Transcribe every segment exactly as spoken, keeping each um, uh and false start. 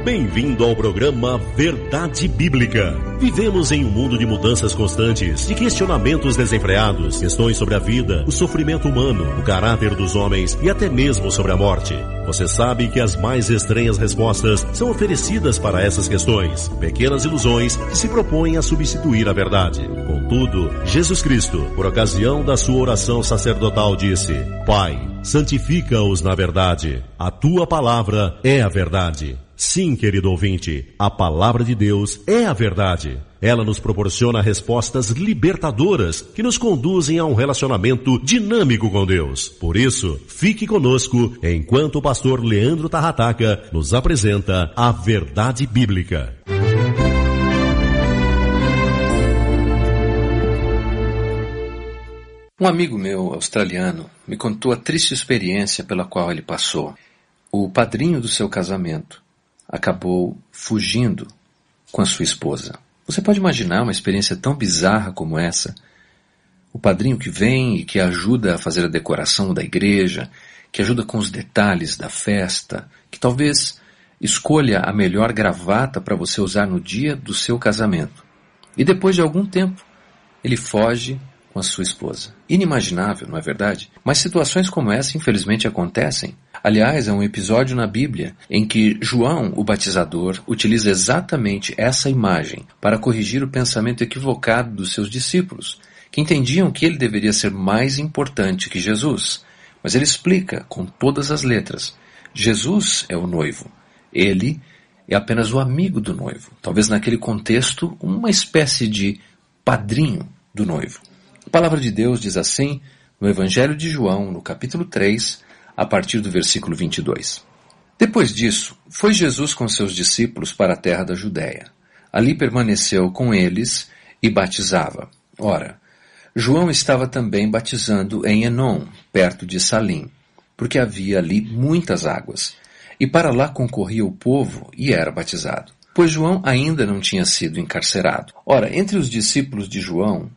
Bem-vindo ao programa Verdade Bíblica. Vivemos em um mundo de mudanças constantes, de questionamentos desenfreados, questões sobre a vida, o sofrimento humano, o caráter dos homens e até mesmo sobre a morte. Você sabe que as mais estranhas respostas são oferecidas para essas questões, pequenas ilusões que se propõem a substituir a verdade. Contudo, Jesus Cristo, por ocasião da sua oração sacerdotal, disse: Pai, santifica-os na verdade. A tua palavra é a verdade. Sim, querido ouvinte, a palavra de Deus é a verdade. Ela nos proporciona respostas libertadoras que nos conduzem a um relacionamento dinâmico com Deus. Por isso, fique conosco enquanto o pastor Leandro Tarrataca nos apresenta a Verdade Bíblica. Um amigo meu, australiano, me contou a triste experiência pela qual ele passou. O padrinho do seu casamento acabou fugindo com a sua esposa. Você pode imaginar uma experiência tão bizarra como essa? O padrinho que vem e que ajuda a fazer a decoração da igreja, que ajuda com os detalhes da festa, que talvez escolha a melhor gravata para você usar no dia do seu casamento. E depois de algum tempo, ele foge com a sua esposa. Inimaginável, não é verdade? Mas situações como essa, infelizmente, acontecem. Aliás, é um episódio na Bíblia em que João, o batizador, utiliza exatamente essa imagem para corrigir o pensamento equivocado dos seus discípulos, que entendiam que ele deveria ser mais importante que Jesus. Mas ele explica com todas as letras: Jesus é o noivo. Ele é apenas o amigo do noivo. Talvez naquele contexto, uma espécie de padrinho do noivo. A palavra de Deus diz assim no Evangelho de João, no capítulo três, a partir do versículo vinte e dois. Depois disso, foi Jesus com seus discípulos para a terra da Judéia. Ali permaneceu com eles e batizava. Ora, João estava também batizando em Enom, perto de Salim, porque havia ali muitas águas, e para lá concorria o povo e era batizado, pois João ainda não tinha sido encarcerado. Ora, entre os discípulos de João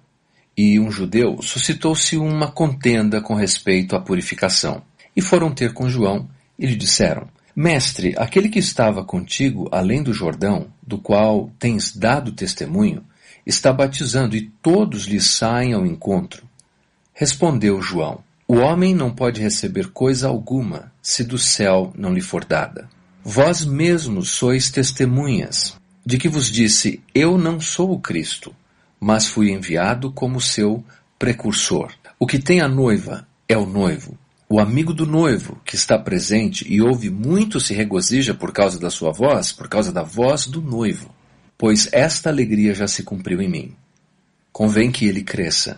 e um judeu, suscitou-se uma contenda com respeito à purificação. E foram ter com João e lhe disseram: Mestre, aquele que estava contigo além do Jordão, do qual tens dado testemunho, está batizando e todos lhe saem ao encontro. Respondeu João: O homem não pode receber coisa alguma se do céu não lhe for dada. Vós mesmos sois testemunhas de que vos disse: Eu não sou o Cristo, mas fui enviado como seu precursor. O que tem a noiva é o noivo. O amigo do noivo, que está presente e ouve muito, se regozija por causa da sua voz, por causa da voz do noivo. Pois esta alegria já se cumpriu em mim. Convém que ele cresça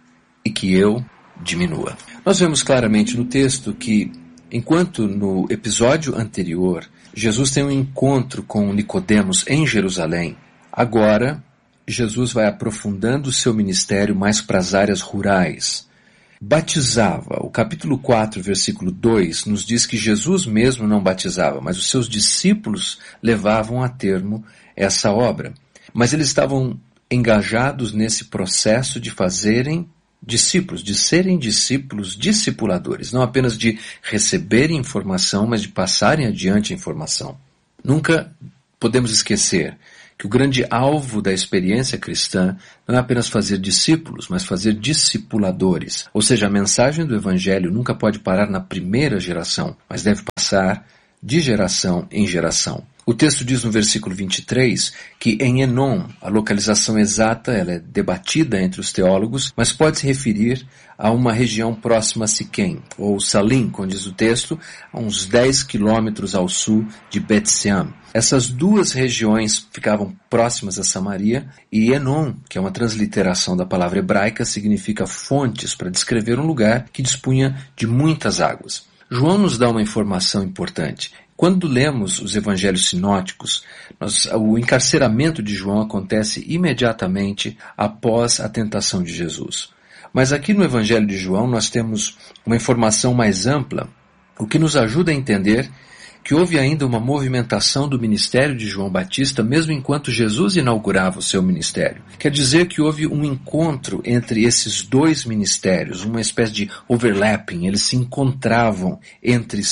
e que eu diminua. Nós vemos claramente no texto que, enquanto no episódio anterior, Jesus tem um encontro com Nicodemos em Jerusalém, agora Jesus vai aprofundando o seu ministério mais para as áreas rurais. Batizava. O capítulo quatro, versículo dois, nos diz que Jesus mesmo não batizava, mas os seus discípulos levavam a termo essa obra. Mas eles estavam engajados nesse processo de fazerem discípulos, de serem discípulos discipuladores, não apenas de receberem informação, mas de passarem adiante a informação. Nunca podemos esquecer que o grande alvo da experiência cristã não é apenas fazer discípulos, mas fazer discipuladores. Ou seja, a mensagem do Evangelho nunca pode parar na primeira geração, mas deve passar de geração em geração. O texto diz no versículo vinte e três que em Enom, a localização exata ela é debatida entre os teólogos, mas pode se referir a uma região próxima a Siquém, ou Salim, como diz o texto, a uns dez quilômetros ao sul de Bet-Seam. Essas duas regiões ficavam próximas a Samaria, e Enom, que é uma transliteração da palavra hebraica, significa fontes, para descrever um lugar que dispunha de muitas águas. João nos dá uma informação importante. Quando lemos os evangelhos sinóticos, nós, o encarceramento de João acontece imediatamente após a tentação de Jesus. Mas aqui no evangelho de João nós temos uma informação mais ampla, o que nos ajuda a entender que houve ainda uma movimentação do ministério de João Batista, mesmo enquanto Jesus inaugurava o seu ministério. Quer dizer que houve um encontro entre esses dois ministérios, uma espécie de overlapping, eles se encontravam entre si.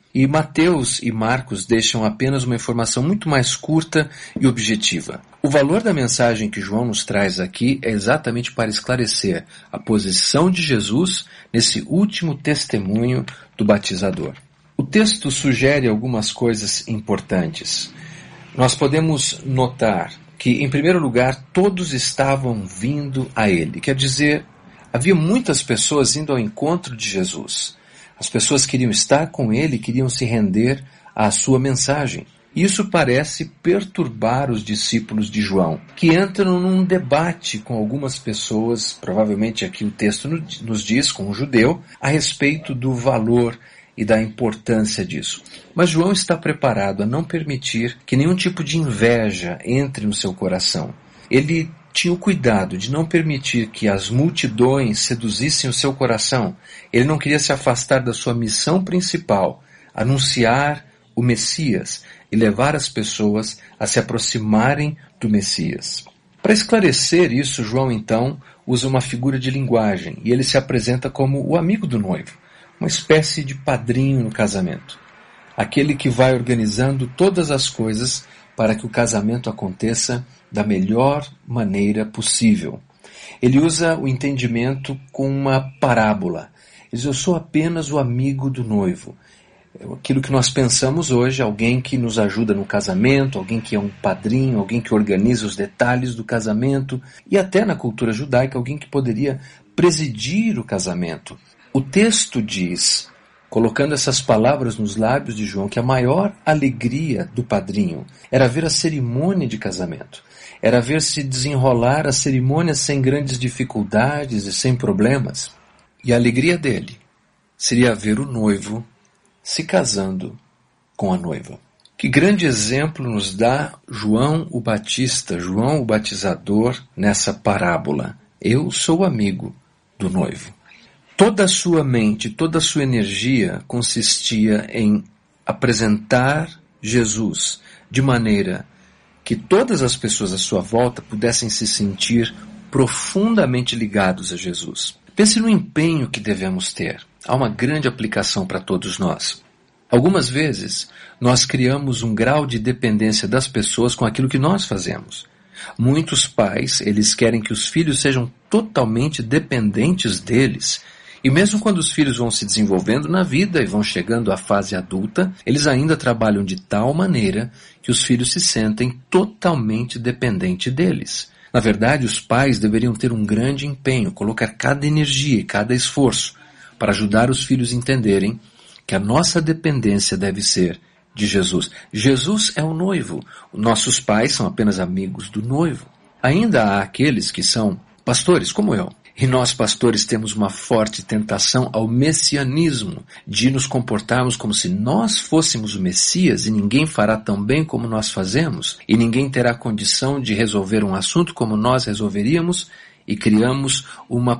E Mateus e Marcos deixam apenas uma informação muito mais curta e objetiva. O valor da mensagem que João nos traz aqui é exatamente para esclarecer a posição de Jesus nesse último testemunho do batizador. O texto sugere algumas coisas importantes. Nós podemos notar que, em primeiro lugar, todos estavam vindo a ele. Quer dizer, havia muitas pessoas indo ao encontro de Jesus. As pessoas queriam estar com ele, queriam se render à sua mensagem. Isso parece perturbar os discípulos de João, que entram num debate com algumas pessoas, provavelmente aqui o texto nos diz, com um judeu, a respeito do valor e da importância disso. Mas João está preparado a não permitir que nenhum tipo de inveja entre no seu coração. Ele tinha o cuidado de não permitir que as multidões seduzissem o seu coração. Ele não queria se afastar da sua missão principal, anunciar o Messias e levar as pessoas a se aproximarem do Messias. Para esclarecer isso, João então usa uma figura de linguagem e ele se apresenta como o amigo do noivo, uma espécie de padrinho no casamento, aquele que vai organizando todas as coisas para que o casamento aconteça da melhor maneira possível. Ele usa o entendimento com uma parábola. Ele diz, eu sou apenas o amigo do noivo. Aquilo que nós pensamos hoje, alguém que nos ajuda no casamento, alguém que é um padrinho, alguém que organiza os detalhes do casamento, e até na cultura judaica, alguém que poderia presidir o casamento. O texto diz, colocando essas palavras nos lábios de João, que a maior alegria do padrinho era ver a cerimônia de casamento, era ver se desenrolar a cerimônia sem grandes dificuldades e sem problemas. E a alegria dele seria ver o noivo se casando com a noiva. Que grande exemplo nos dá João o Batista, João o Batizador, nessa parábola. Eu sou amigo do noivo. Toda a sua mente, toda a sua energia consistia em apresentar Jesus de maneira que todas as pessoas à sua volta pudessem se sentir profundamente ligados a Jesus. Pense no empenho que devemos ter. Há uma grande aplicação para todos nós. Algumas vezes, nós criamos um grau de dependência das pessoas com aquilo que nós fazemos. Muitos pais, eles querem que os filhos sejam totalmente dependentes deles. E mesmo quando os filhos vão se desenvolvendo na vida e vão chegando à fase adulta, eles ainda trabalham de tal maneira que os filhos se sentem totalmente dependentes deles. Na verdade, os pais deveriam ter um grande empenho, colocar cada energia e cada esforço para ajudar os filhos a entenderem que a nossa dependência deve ser de Jesus. Jesus é o noivo. Nossos pais são apenas amigos do noivo. Ainda há aqueles que são pastores, como eu. E nós, pastores, temos uma forte tentação ao messianismo, de nos comportarmos como se nós fôssemos o Messias e ninguém fará tão bem como nós fazemos, e ninguém terá condição de resolver um assunto como nós resolveríamos, e criamos uma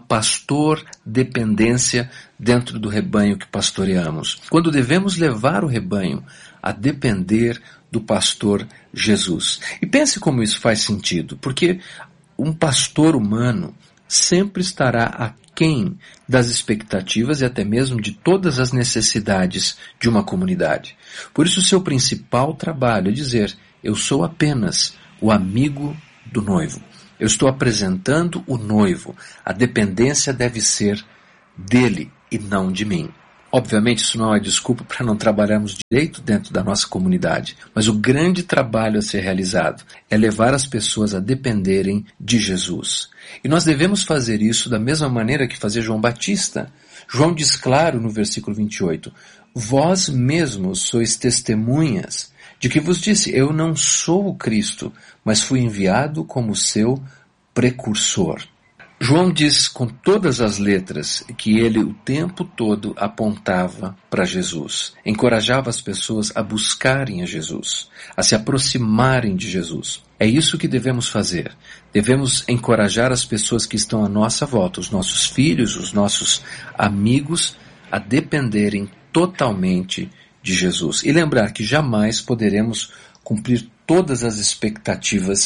pastor-dependência dentro do rebanho que pastoreamos, quando devemos levar o rebanho a depender do pastor Jesus. E pense como isso faz sentido, porque um pastor humano sempre estará aquém das expectativas e até mesmo de todas as necessidades de uma comunidade. Por isso, o seu principal trabalho é dizer, eu sou apenas o amigo do noivo. Eu estou apresentando o noivo. A dependência deve ser dele e não de mim. Obviamente, isso não é desculpa para não trabalharmos direito dentro da nossa comunidade, mas o grande trabalho a ser realizado é levar as pessoas a dependerem de Jesus. E nós devemos fazer isso da mesma maneira que fazia João Batista. João diz claro no versículo vinte e oito, vós mesmos sois testemunhas de que vos disse, eu não sou o Cristo, mas fui enviado como seu precursor. João diz com todas as letras que ele o tempo todo apontava para Jesus, encorajava as pessoas a buscarem a Jesus, a se aproximarem de Jesus. É isso que devemos fazer. Devemos encorajar as pessoas que estão à nossa volta, os nossos filhos, os nossos amigos, a dependerem totalmente de Jesus. E lembrar que jamais poderemos cumprir todas as expectativas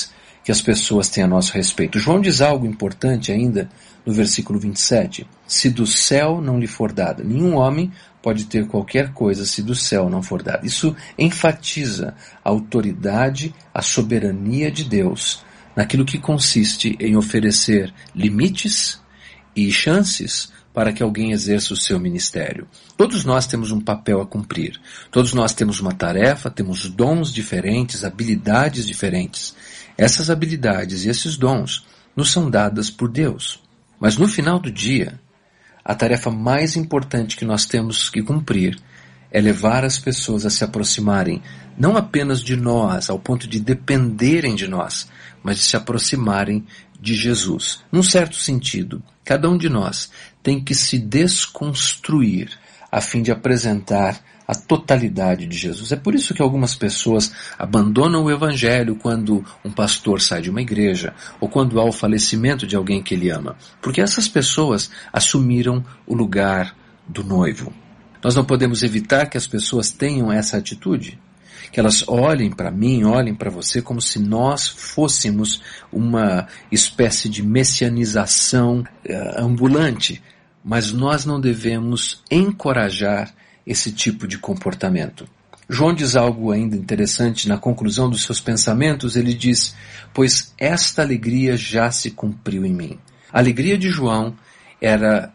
que as pessoas têm a nosso respeito. João diz algo importante ainda no versículo vinte e sete. Se do céu não lhe for dada, nenhum homem pode ter qualquer coisa se do céu não for dada. Isso enfatiza a autoridade, a soberania de Deus naquilo que consiste em oferecer limites e chances para que alguém exerça o seu ministério. Todos nós temos um papel a cumprir. Todos nós temos uma tarefa, temos dons diferentes, habilidades diferentes. Essas habilidades e esses dons nos são dadas por Deus. Mas no final do dia, a tarefa mais importante que nós temos que cumprir é levar as pessoas a se aproximarem não apenas de nós, ao ponto de dependerem de nós, mas de se aproximarem de Jesus. Num certo sentido, cada um de nós tem que se desconstruir a fim de apresentar a totalidade de Jesus. É por isso que algumas pessoas abandonam o Evangelho quando um pastor sai de uma igreja ou quando há o falecimento de alguém que ele ama. Porque essas pessoas assumiram o lugar do noivo. Nós não podemos evitar que as pessoas tenham essa atitude, que elas olhem para mim, olhem para você como se nós fôssemos uma espécie de messianização uh, ambulante, mas nós não devemos encorajar esse tipo de comportamento. João diz algo ainda interessante na conclusão dos seus pensamentos. Ele diz, pois esta alegria já se cumpriu em mim. A alegria de João era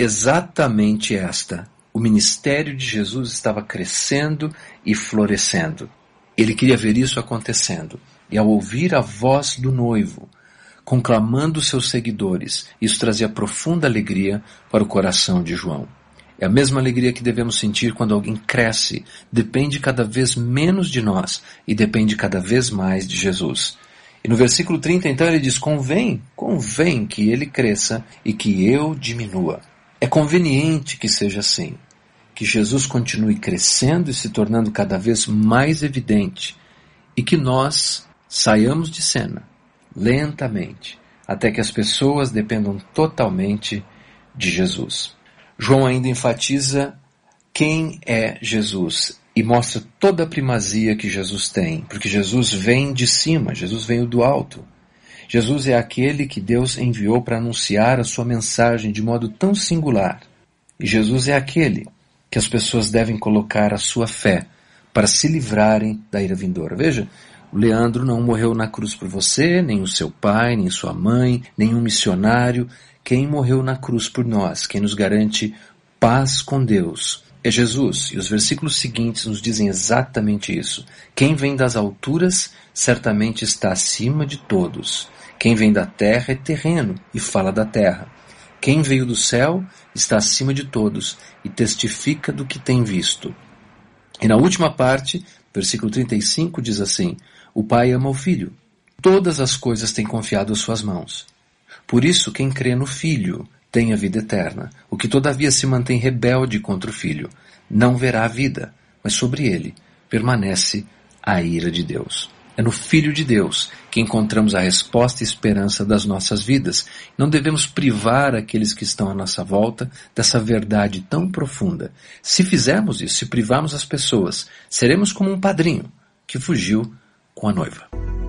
exatamente esta. O ministério de Jesus estava crescendo e florescendo. Ele queria ver isso acontecendo. E ao ouvir a voz do noivo, conclamando seus seguidores, isso trazia profunda alegria para o coração de João. É a mesma alegria que devemos sentir quando alguém cresce, depende cada vez menos de nós e depende cada vez mais de Jesus. E no versículo trinta, então, ele diz, convém, convém que ele cresça e que eu diminua. É conveniente que seja assim, que Jesus continue crescendo e se tornando cada vez mais evidente e que nós saiamos de cena, lentamente, até que as pessoas dependam totalmente de Jesus. João ainda enfatiza quem é Jesus e mostra toda a primazia que Jesus tem, porque Jesus vem de cima, Jesus veio do alto. Jesus é aquele que Deus enviou para anunciar a sua mensagem de modo tão singular. E Jesus é aquele que as pessoas devem colocar a sua fé para se livrarem da ira vindoura. Veja, o Leandro não morreu na cruz por você, nem o seu pai, nem sua mãe, nenhum missionário. Quem morreu na cruz por nós, quem nos garante paz com Deus, é Jesus. E os versículos seguintes nos dizem exatamente isso. Quem vem das alturas certamente está acima de todos. Quem vem da terra é terreno e fala da terra. Quem veio do céu está acima de todos e testifica do que tem visto. E na última parte, versículo trinta e cinco diz assim, o Pai ama o Filho. Todas as coisas têm confiado às suas mãos. Por isso, quem crê no Filho tem a vida eterna. O que todavia se mantém rebelde contra o Filho não verá a vida, mas sobre ele permanece a ira de Deus. É no Filho de Deus que encontramos a resposta e esperança das nossas vidas. Não devemos privar aqueles que estão à nossa volta dessa verdade tão profunda. Se fizermos isso, se privarmos as pessoas, seremos como um padrinho que fugiu com a noiva.